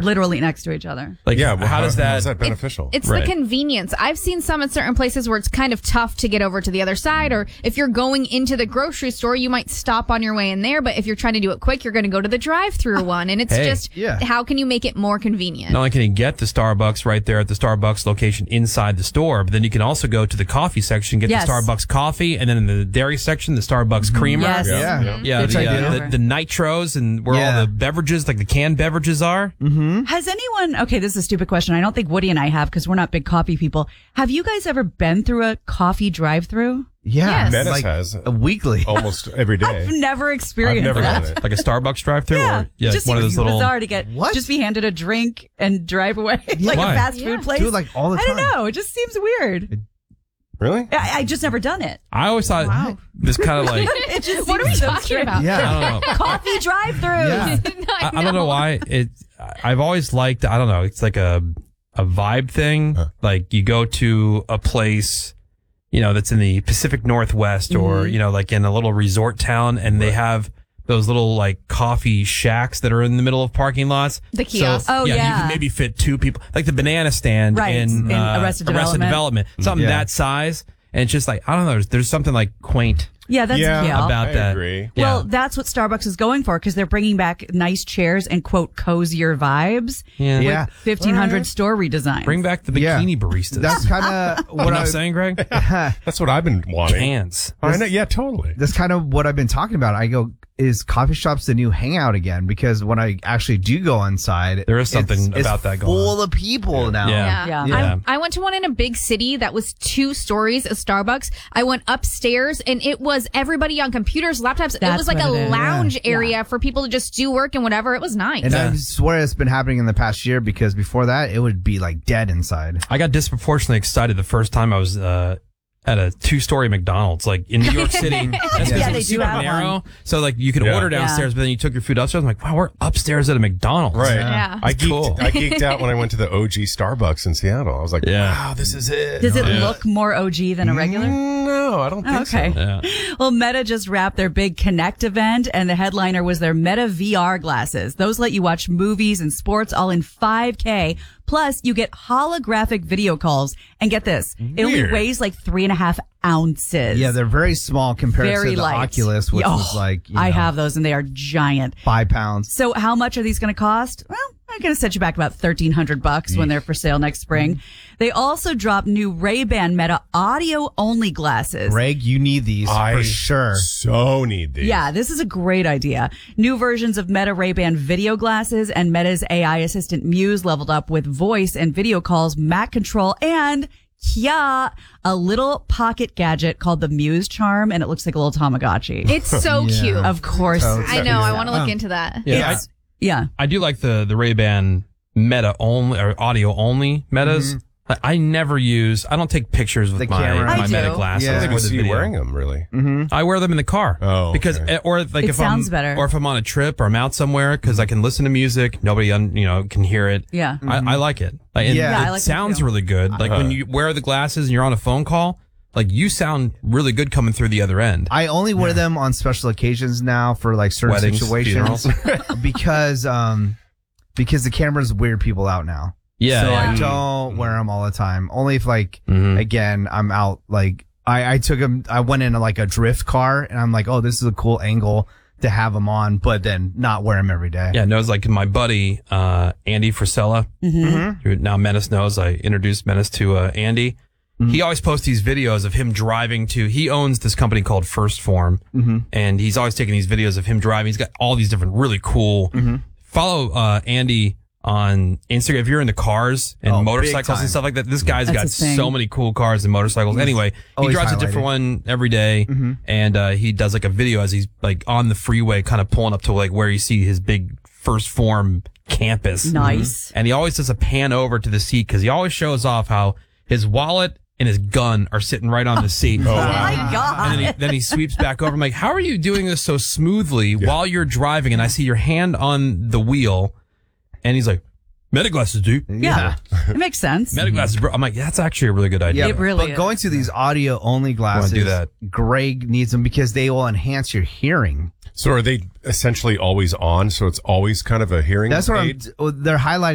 literally next to each other. Like, Yeah, well, how does how is that? that beneficial? It's Right. the convenience. I've seen some at certain places where it's kind of tough to get over to the other side, or if you're going into the grocery store, you might stop on your way in there, but if you're trying to do it quick, you're going to go to the drive-through one, and it's how can you make it more convenient? Not only can you get the Starbucks right there at the Starbucks location inside the store, but then you can also go to the coffee section, get the Starbucks coffee, and then in the dairy section, the Starbucks creamer. Yes. The nitros and where all the beverages, like the canned beverages are. Has anyone, okay, this is a stupid question. I don't think Woody and I have because we're not big coffee people. Have you guys ever been through a coffee drive-through? Yeah. Yes. Menace Like has weekly. almost every day. I've never experienced I've never that. done it. Like a Starbucks drive-through? Yeah, Or, it just one of seems those little... bizarre to get just be handed a drink and drive away like Why? a fast food place. Dude, like all the I don't time. know. It just seems weird. Really? I just never done it. I always thought this kind of like... It just What are we seems so talking strange. about? Yeah. I don't know. Coffee drive-through. Yeah. I don't know why. I've always liked, I don't know, it's like a vibe thing. Like you go to a place, that's in the Pacific Northwest or, like in a little resort town and they have those little like coffee shacks that are in the middle of parking lots. The kiosk. Oh, You yeah. can maybe fit two people, like the banana stand Right, in Arrested Development. Something that size. And it's just like, I don't know, there's something like quaint Yeah, that's cute. about I that. agree. Well, that's what Starbucks is going for because they're bringing back nice chairs and quote cozier vibes. Yeah. Yeah. 1,500 store redesigns. Bring back the Yeah. bikini baristas. That's kind of what what I'm saying, Greg? That's what I've been wanting. Cans. I know, yeah, totally. That's kind of what I've been talking about. I go, is coffee shops the new hangout again? Because when I actually do go inside, There is something it's about that going full of people now. Yeah. Yeah. I went to one in a big city that was 2 stories of Starbucks. I went upstairs and it was everybody on computers, laptops. It That's was like what a it is. lounge Yeah. area for people to just do work and whatever. It was nice. And I swear it's been happening in the past year because before that, it would be like dead inside. I got disproportionately excited the first time I was at a 2-story McDonald's, like in New York City. That's because Yeah, it they was do super have narrow. one. So like you could order downstairs, but then you took your food upstairs. I'm like, wow, we're upstairs at a McDonald's. Right. Yeah. I cool. geeked out when I went to the OG Starbucks in Seattle. I was like, wow, this is it. Does it look more OG than a regular? No, I don't think Okay. so. Yeah. Well, Meta just wrapped their big Connect event, and the headliner was their Meta VR glasses. Those let you watch movies and sports all in 5K. Plus, you get holographic video calls. And get this, it only Weird. weighs like 3.5 ounces. Yeah, they're very small compared very to the light. Oculus, which Oh, was like, I have those, and they are giant. 5 pounds. So how much are these going to cost? Well, I'm going to set you back about $1,300 when they're for sale next spring. They also dropped new Ray-Ban Meta audio-only glasses. Greg, you need these for sure. So need these. Yeah, this is a great idea. New versions of Meta Ray-Ban video glasses and Meta's AI assistant Muse leveled up with voice and video calls, Mac control, and a little pocket gadget called the Muse Charm, and it looks like a little Tamagotchi. It's so cute. Of course. I know. I want to look into that. Yeah. Yeah. I do like the Ray-Ban Meta only or audio only Metas. I never use. I don't take pictures with The my camera? I Meta do. glasses. Yeah. I or didn't the see you video. wearing them, really. I wear them in the car. Oh, because okay. or like It if sounds I'm better. or if I'm on a trip or I'm out somewhere because I can listen to music. Nobody can hear it. Yeah. I like it. Like, and Yeah, I it like it sounds too. really good. Like when you wear the glasses and you're on a phone call, like you sound really good coming through the other end. I only wear them on special occasions now for like certain Weddings, situations because the cameras weird people out now. Yeah. So yeah. I don't wear them all the time. Only if like, again, I'm out, like I took them, I went in like a drift car and I'm like, oh, this is a cool angle to have them on, but then not wear them every day. Yeah, no, it's like my buddy, Andy Frisella, who now Menace knows. I introduced Menace to, Andy. He always posts these videos of him driving he owns this company called First Form. And he's always taking these videos of him driving. He's got all these different really cool, follow, Andy on Instagram. If you're into cars and big motorcycles time. and stuff like that, this guy's That's got his thing. so many cool cars and motorcycles. Anyway, he always drives a highlighted. different one every day, and he does like a video as he's like on the freeway, kind of pulling up to like where you see his big First Form campus. Nice. And he always does a pan over to the seat because he always shows off how his wallet and his gun are sitting right on the seat. Oh my God. And then he sweeps back over. I'm like, how are you doing this so smoothly while you're driving? And I see your hand on the wheel, and he's like, Meta glasses, dude. Yeah. It makes sense. Meta glasses, bro. I'm like, that's actually a really good idea. Yeah, It really but is. going to these audio only glasses, do that. Greg needs them because they will enhance your hearing. So are they essentially always on? So it's always kind of a hearing That's what aid? they're highlighting.